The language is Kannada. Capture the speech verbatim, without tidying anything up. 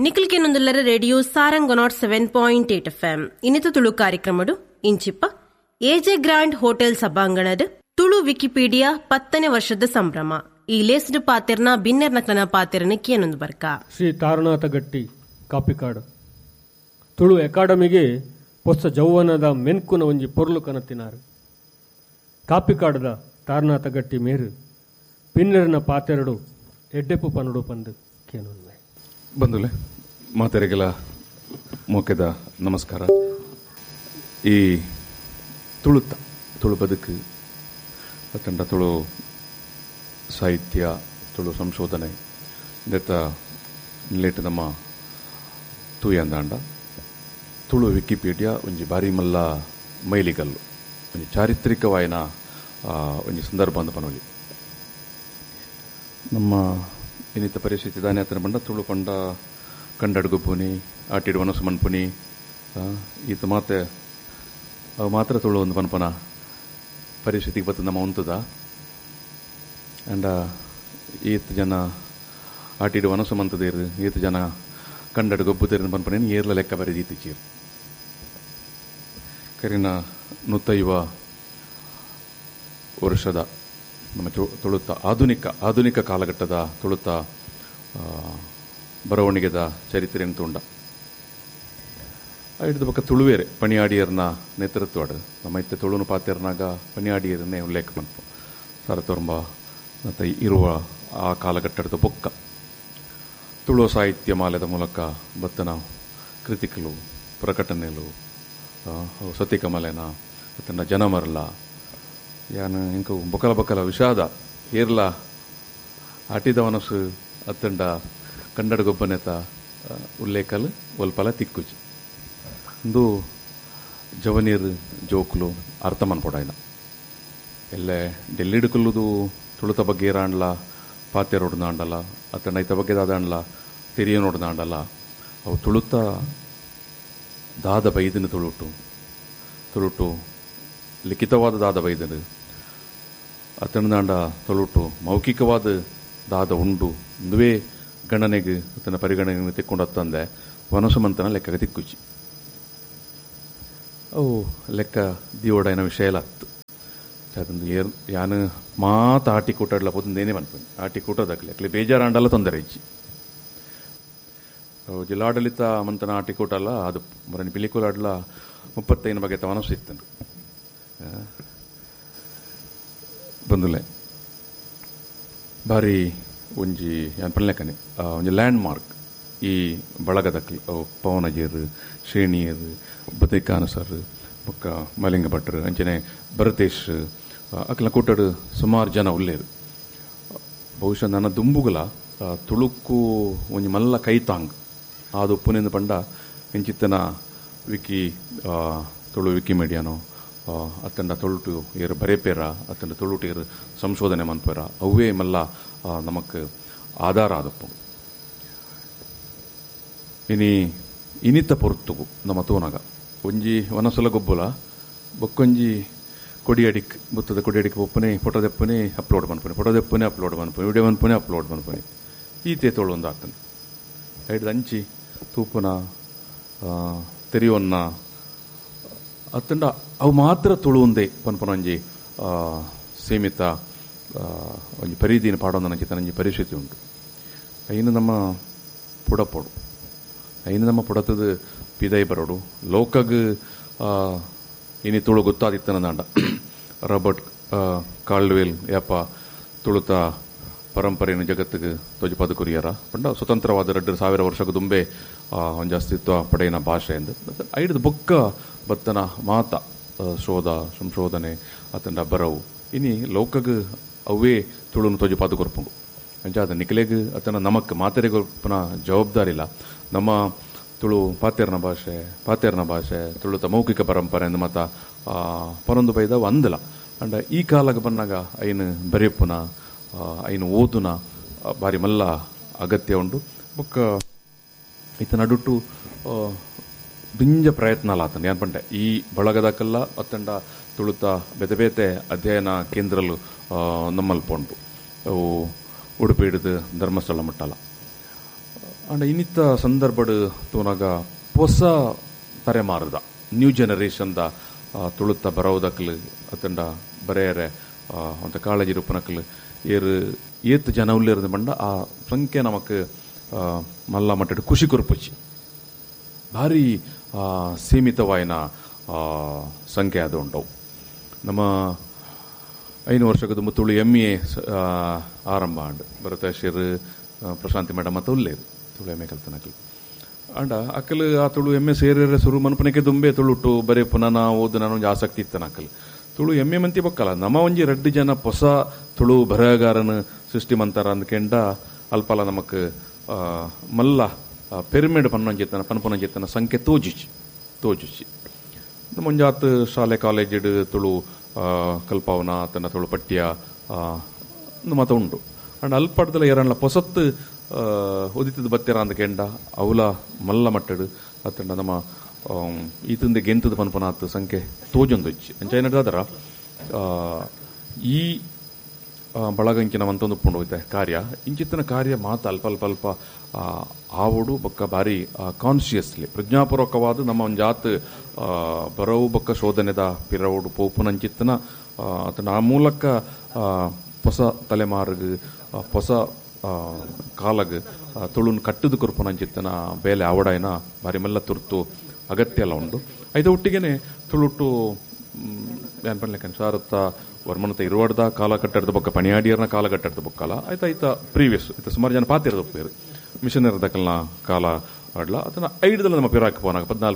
ನಿಖಿಲ್ಗೆ ನೊಂದುಲ್ಲರ radio Sarang not seven point eight F M ಇನ್ನಿತ Tulu ಕಾರ್ಯಕ್ರಮಡು ಇಂಚಿಪ್ಪ AJ grand hotel ಸಭಾಂಗಣದ ತುಳು ವಿಕಿಪೀಡಿಯಾ ಪತ್ತನೇ ವರ್ಷದ ಸಂಭ್ರಮ ಈ ಲೇಸ್ಡ್ ಪಾತೆರ್ನ ಬಿನ್ನೆರ್ ನಕ್ಲನ ಪಾತೆರ್ನ ಕೇನೊಂದು ಬರ್ಕ ಶ್ರೀ ತಾರನಾಥ ಗಟ್ಟಿ ಕಾಪಿಕಾಡು ತುಳು ಅಕಾಡೆಮಿಗೆ ಹೊಸ ಜೌವನದ ಮೆನ್ಕುನ ಒಂಜಿ ಪೊರ್ಲು ಕನತಿನಾರು ಕಾಪಿಕಾಡದ ತಾರನಾಥ ಗಟ್ಟಿ ಮೇರು ಪಿನ್ನೆರ್ನ ಪಾತೆರಡು ಎಡ್ಡೆಪ್ಪು ಪನಡು ಪಂದು ಕೇನೊಂದು ಬಂಧುಲೆ ಮಾತೆರೆಗೆಲ್ಲ ಮೋಕೆದ ನಮಸ್ಕಾರ. ಈ ತುಳುತ ತುಳು ಬದುಕು ಅತ್ತಂಡ ತುಳು ಸಾಹಿತ್ಯ ತುಳು ಸಂಶೋಧನೆ ನೆತ್ತ ಲೇಟ್ ನಮ್ಮ ತೂಯಂದಾಂಡ ತುಳು ವಿಕಿಪೀಡಿಯಾ ಒಂಜಿ ಬಾರಿ ಮಲ್ಲ ಮೈಲಿಗಲ್ಲು ಒಂಜಿ ಚಾರಿತ್ರಿಕವಾಯಿನ ಒಂಜಿ ಸಂದರ್ಭ ಅಂತ ಪನೊಲಿ ನಮ್ಮ ಇನ್ನಿತ ಪರಿಸ್ಥಿತಿ ದಾನೆ ಹತ್ತಿರ ಬಂಡ ತುಳು ಪಂಡ ಕಂಡಡ್ಗೊಬ್ಬುನಿ ಆಟಿಡು ಮನಸ್ಸು ಮನ್ಪುನಿ ಈತ ಮಾತೆ ಅವು ಮಾತ್ರ ತುಳು ಒಂದು ಪನ್ಪನ ಪರಿಸ್ಥಿತಿಗೆ ಬತ್ತ ನಮ್ಮ ಉಂತದ ಅಂಡ ಈತ ಜನ ಆಟಿಡು ಮನಸ್ಸು ಮಂತದೇರು ಈತ ಜನ ಕಂಡಡು ಗೊಬ್ಬುದೇರು ಪನ್ಪನೇನು ಏರ್ಲ ಲೆಕ್ಕ ಬರೆದೀತಿಚೀರು ಕರಿನ ನೂತೈವ ವರ್ಷದ ನಮ್ಮ ತುಳುತ ಆಧುನಿಕ ಆಧುನಿಕ ಕಾಲಘಟ್ಟದ ತುಳುತ ಬರವಣಿಗೆದ ಚರಿತ್ರೆಯನ್ನು ತುಂಡ ಹಿಡಿದ ಪಕ್ಕ ತುಳುವೇರೆ ಪಣಿಯಾಡಿಯರ್ನ ನೇತೃತ್ವಡು ನಮ್ಮ ಇತ್ತೆ ತುಳುನು ಪಾತೆರ್ನಾಗ ಪಣಿಯಾಡಿಯರನ್ನೇ ಉಲ್ಲೇಖ ಬಂತು ಸರತೊಂಬ ಮತ್ತು ಇರುವ ಆ ಕಾಲಘಟ್ಟದ ಬೊಕ್ಕ ತುಳು ಸಾಹಿತ್ಯ ಮಾಲೆದ ಮೂಲಕ ಬತ್ತನ ಕೃತಿಕಲು ಪ್ರಕಟಣೆಲು ಸತಿಕಮಲೆನ ಮತ್ತು ಜನಮರಲ ಯಾನು ಇಂಕ ಬೊಕಲ ಬೊಕಲ ವಿಷಾದ ಏರ್ಲ ಆಟಿದ ಮನಸ್ಸು ಅತ್ತಂಡ ಕನ್ನಡ ಗೊಬ್ಬನೆತ ಉಲ್ಲೇಖಲು ಒಲ್ಪಲ ತಿಕ್ಕುಜಿ ಒಂದು ಜವನೀರ್ ಜೋಕ್ಲು ಅರ್ಥ ಮನ್ಪೊಡಾಯ್ನ ಎಲ್ಲೇ ಡೆಲ್ಲಿಡ್ಕಲ್ಲುದು ತುಳುತ ಬಗ್ಗೆ ಇರಾಂಡ್ಲ ಪಾತ್ಯ ನೋಡ್ದಾಂಡಲ್ಲ ಅತ್ತಂಡ ಐತ ಬಗ್ಗೆ ದಾದಾಂಡ್ಲ ತೆರಿಯ ನೋಡ್ದಾಂಡಲ್ಲ ಅವು ತುಳುತ ದಾದ ಬೈದನು ತುಳುಟು ತುಳುಟು ಲಿಖಿತವಾದ ದಾದ ಬೈದನು ಅತನದಾಂಡ ತೊಳುಟು ಮೌಖಿಕವಾದ ದಾದ ಉಂಡು ಒಂದುವೇ ಗಣನೆಗೆ ತನ್ನ ಪರಿಗಣನೆಗೆ ತಿಕ್ಕೊಂಡತ್ತಂದೆ ವನಸುಮಂತನ ಲೆಕ್ಕಗೆ ತಿಕ್ಕುಚಿ ಅವು ಲೆಕ್ಕ ದಿಯೋಡೈನ ವಿಷಯ ಎಲ್ಲ ಹತ್ತು ಅದೊಂದು ಏರ್ ಯಾನು ಮಾತ ಆಟಿ ಕೂಟಾಡ್ಲ ಪೋತಂದೇನೆ ಮನ್ಪನಿ ಆಟಿ ಕೂಟೋದಕ್ಲೆ ಅಕ್ಲೆ ಬೇಜಾರಾಂಡಲ್ಲ ತೊಂದರೆ ಇಜ್ಜಿ ಜಿಲ್ಲಾಡಳಿತ ಮಂತನ ಆಟಿ ಕೂಟಲ್ಲ ಅದು ಮರನಿ ಪಿಲಿಕುಲಾಡ್ಲ ಮುಪ್ಪತ್ತೈನ ಬಗ್ಗೆ ತವನಸು ಇತ್ತನು ಬಂದುಲೆ ಬಾರಿ ಒಂಜಿ ಯಾನ್ ಪನ್ಲೆಕ್ಕನೆ ಒಂಜಿ ಲ್ಯಾಂಡ್ ಮಾರ್ಕ್ ಈ ಬಳಗದಕ್ಲಿ ಅವು ಪವನಜೇರ್ ಶ್ರೇಣಿಯರ್ ಬದೈಕಾನ ಸರ್ ಬೊಕ್ಕ ಮಲಿಂಗ ಭಟ್ರು ಅಂಚನೆ ಭರತೇಶ್ ಅಕ್ಲ ಕೂಟಡು ಸುಮಾರು ಜನ ಉಲ್ಲೇರು ಬಹುಶಃ ನನ್ನ ದುಂಬುಗಲ ತುಳುಕು ಒಂಜಿ ಮಲ್ಲ ಕೈತಾಂಗ್ ಅದು ಉಪ್ಪುನಿಂದ ಪಂಡ ಇಂಚಿತ್ತನ ವಿಕಿ ತುಳು ವಿಕಿಮೀಡಿಯಾನೋ ಅತ್ತಂಡ ತೊಳುಟು ಏರು ಬರೇಪೇರ ಅತ್ತಂಡ ತೊಳುಟು ಏರು ಸಂಶೋಧನೆ ಮನ್ಪೇರ ಅವೇ ಮಲ್ಲ ನಮಕ್ ಆಧಾರ ಆದಪ್ಪು ಇನಿ ಇನಿತ ಪೊರ್ತುಗು ನಮ್ಮ ತೂನಗ ಒಂಜಿ ವನಸಲ ಗೊಬ್ಬುಲ ಬೊಕ್ಕೊಂಜಿ ಕೊಡಿಯಡಿಕ್ ಬುತ್ತದ ಕೊಡಿಯಡಿಕ್ ಒಪ್ಪನೆ photo ದೆಪ್ಪನೆ upload ಮನ್ಪನೆ photo ದೆಪ್ಪನೆ upload ಮನ್ಪನೆ video ಮನ್ಪನೆ upload ಮನ್ಪನೆ ಈತೆ ತೋಳು ಒಂದು ಆಗ್ತಾನೆ ಐದು ಅಂಚಿ ತೂಪುನ ತೆರಿಯೋನ್ನ ಅತ್ತಂಡ ಅವು ಮಾತ್ರ ತುಳು ಒಂದೇ ಪನ್ಪನ ಒಂಜಿ ಸೀಮಿತ ಒಂಜಿ ಪರಿಧಿನ ಪಾಡೋದು ನಂಚಿತ ನಂಜಿ ಪರಿಸ್ಥಿತಿ ಉಂಟು ಐನು ನಮ್ಮ ಪುಡಪೊಡು ಐನು ನಮ್ಮ ಪುಡತದ ಪಿದೈ ಬರೋಡು ಲೋಕಗ್ ಇನಿ ತುಳು ಗೊತ್ತಾದಿತ್ತನದಾಂಡ ರಾಬರ್ಟ್ ಕಾಲ್ಡ್ವೆಲ್ ಯಾಪ ತುಳುತ ಪರಂಪರೆಯನ್ನು ಜಗತ್ತಿಗೆ ತೊಜಿ ಪದಕುರಿಯರ ಪಂಡ ಸ್ವತಂತ್ರವಾದ ಎರಡು ಸಾವಿರ ವರ್ಷಕ್ಕೆ ದುಂಬೆ ಒಂಜಿ ಅಸ್ತಿತ್ವ ಪಡೆಯಿನ ಭಾಷೆ ಎಂದು ಐದು ಬೊಕ್ಕ ಬತ್ತನ ಮಾತ ಶೋಧ ಸಂಶೋಧನೆ ಅತ್ತಂಡ ಬರವು ಇನಿ ಲೋಕಗ್ ಅವೇ ತುಳುನು ತೊಜಿ ಪಾದ ಕೊರ್ಪುಂಡು ಅಂಚಾದ ನಿಖಿಲೆಗ್ ಅತನ ನಮಕ್ ಮಾತೆರೆ ಕೊರ್ಪುನ ಜವಾಬ್ದಾರಿ ಇಲ್ಲ ನಮ್ಮ ತುಳು ಪಾತೆರ್ನ ಭಾಷೆ ಪಾತೆರ್ನ ಭಾಷೆ ತುಳುತ ಮೌಖಿಕ ಪರಂಪರೆ ಎಂದು ಮತ ಪರೊಂದು ಬೈದವು ಅಂದಲ ಅಂಡ ಈ ಕಾಲಗ ಬಂದಾಗ ಐನು ಬರೆಯಪ್ಪುನ ಐನು ಓದುನ ಬಾರಿ ಮಲ್ಲ ಅಗತ್ಯ ಉಂಡು ಬೊಕ್ಕ ಈತ ನಡುಟು ಬಿಂಜ ಪ್ರಯತ್ನಲಾತಂಡ ಏನ್ ಪಂಡೆ ಈ ಬಳಗದಕ್ಕೆಲ್ಲ ಅತ್ತಂಡ ತುಳುತ ಬೇತೆ ಬೇತೆ ಅಧ್ಯಯನ ಕೇಂದ್ರಲು ನಮ್ಮಲ್ಲಿ ಪೊಂಡು ಅವು ಉಡುಪಿ ಹಿಡಿದು ಧರ್ಮಸ್ಥಳ ಮಟ್ಟಲ ಅಂಡ ಇನ್ನಿತ್ತ ಸಂದರ್ಭಡ್ ತೂನಾಗ ಹೊಸ ತಲೆಮಾರದ ನ್ಯೂ ಜನರೇಷನ್ದ ತುಳುತ್ತ ಬರೋದಕ್ಲು ಅತ್ತಂಡ ಬರೆಯರೆ ಅಂತ ಕಾಳಜಿ ರೂಪನಕ್ಲು ಏರು ಏತ್ ಜನ ಉಳ್ಳೇರದ ಬಂಡ ಆ ಸಂಖ್ಯೆ ನಮಕ್ ಮಲ್ಲ ಮಟ್ಟ ಖುಷಿ ಕುರ್ಪುಚ್ಚಿ ಭಾರಿ ಸೀಮಿತವಾಯಿನ ಸಂಖ್ಯೆ ಅದು ಉಂಟವು. ನಮ್ಮ ಐನು ವರ್ಷದ ತುಳು ಎಮ್ ಎ ಆರಂಭ ಅಂಡ್ ಭರತೇಶ್ವರ್ ಪ್ರಶಾಂತಿ ಮೇಡಮ್ ಮತ್ತು ಉಳ್ಳೇರು ತುಳು ಎಮ್ ಎ ಕಲ್ತನಕ್ಲು ಅಂಡ ಅಕ್ಕಲು ಆ ತುಳು ಎಮ್ ಎ ಸೇರಿದ್ರೆ ಸುರು ಮನ್ಪನಕ್ಕೆ ದುಂಬೆ ತುಳುಟು ಬರೀ ಪುನಃ ಓದು ನಾನು ಒಂಜಿ ಆಸಕ್ತಿ ಇತ್ತನ ಅಕ್ಕಲು ತುಳು ಎಮ್ ಎ ಮಂತಿ ಬಕ್ಕಲ್ಲ ನಮ್ಮ ಒಂಜಿ ರೆಡ್ಡು ಜನ ಹೊಸ ತುಳು ಬರಹಗಾರನ ಸೃಷ್ಟಿ ಮಂತಾರ ಅಂದ್ಕೆಂಡ ಅಲ್ಪಲ ನಮಕ್ ಮಲ್ಲ ಪಿರಮಿಡ್ ಪನ್ನೊಂಜಿತ್ತನ ಪನ್ಪೊನೊಂಜಿತ್ತನ ಸಂಖ್ಯೆ ತೋಜುಚಿ ತೋಜುಚಿ ಮುಂಜಾತ್ ಶಾಲೆ ಕಾಲೇಜ್ ತುಳು ಕಲ್ಪಾವನ ತನ್ನ ತುಳು ಪಠ್ಯ ಮತ ಉಂಟು ಅಂಡ್ ಅಲ್ಪಡ್ದಲ್ಲ ಎರಡ್ಲ ಪೊಸತ್ತು ಉದಿತದ ಬತ್ತೆರ ಅಂದ್ಕೆಂಡ ಅವಲ ಮಲ್ಲ ಮಟ್ಟಡು ಅತ್ತಂಡ ನಮ್ಮ ಈತಂದೆ ಗೆಂತದ ಪನ್ಪನಾತ್ ಸಂಖ್ಯೆ ತೋಜೊಂದೊಚ್ಚಿ ಅಂಚ ಈ ಬಳಗಂಕಿನ ಮಂತೊಂದು ಉಪ್ಪುಂಡು ಹೋಯ್ತೆ ಕಾರ್ಯ ಇಂಚಿತ್ತಿನ ಕಾರ್ಯ ಮಾತು ಅಲ್ಪ ಅಲ್ಪ ಅಲ್ಪ ಆವುಡು ಬೊಕ್ಕ ಬಾರಿ ಕಾನ್ಶಿಯಸ್ಲಿ ಪ್ರಜ್ಞಾಪೂರ್ವಕವಾದ ನಮ್ಮ ಒಂದು ಜಾತ್ ಬರವು ಬೊಕ್ಕ ಶೋಧನೆದ ಪಿರವುಡು ಪೋಪುನಂಚಿತ್ತನ ಅದನ್ನ ಆ ಮೂಲಕ ಹೊಸ ತಲೆಮಾರ್ಗ್ ಹೊಸ ಕಾಲಗ್ ತುಳುನ್ ಕಟ್ಟದು ಕುರ್ಪುನಂಚಿತ್ತನ ಬೇಲೆ ಆವಡಾಯನ ಬಾರಿ ಮೆಲ್ಲ ತುರ್ತು ಅಗತ್ಯ ಎಲ್ಲ ಉಂಡು. ಐದು ಒಟ್ಟಿಗೆನೆ ತುಳುಟ್ಟು ಏನ್ ಪನ್ಲೆಕ್ಕ ಸಾರತ್ತ ವರ್ಮನತ ಇರುವಾಡ್ದ ಕಾಲ ಕಟ್ಟಡದ ಬೊಕ್ಕ ಪಣಿಯಾಡಿಯರ್ನ ಕಾಲ ಕಟ್ಟಡದ ಬೊಕ್ಕಲ್ಲ ಆಯ್ತಾ ಐತ ಪ್ರೀವಿಯಸ್ ಐತ ಸುಮಾರು ಜನ ಪಾತಿರದ ಒಪ್ಪೇರು ಮಿಷನರ್ದಕಲ್ನ ಕಾಲ ಆಡ್ಲ ಅದನ್ನ ಐಡದಲ್ಲಿ ನಮ್ಮ ಪಿರಾಕ್ ಪೋನಾಗ ಪದ್ನಾಲ್ಕು